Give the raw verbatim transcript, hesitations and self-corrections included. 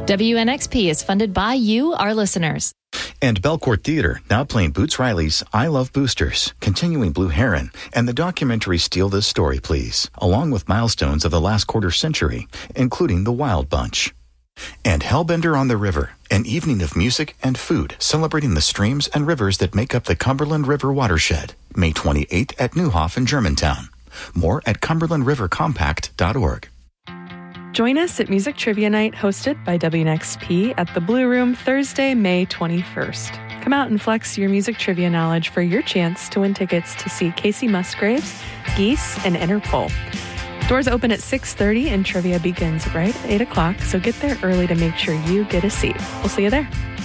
W N X P is funded by you, our listeners. And Belcourt Theater, now playing Boots Riley's I Love Boosters, continuing Blue Heron, and the documentary Steal This Story, Please, along with milestones of the last quarter century, including The Wild Bunch. And Hellbender on the River, an evening of music and food celebrating the streams and rivers that make up the Cumberland River watershed, May twenty-eighth at Neuhoff in Germantown. More at cumberland river compact dot org. Join us at Music Trivia Night hosted by W N X P at the Blue Room Thursday, May twenty-first. Come out and flex your music trivia knowledge for your chance to win tickets to see Casey Musgraves, Geese, and Interpol. Doors open at six thirty and trivia begins right at eight o'clock, so get there early to make sure you get a seat. We'll see you there.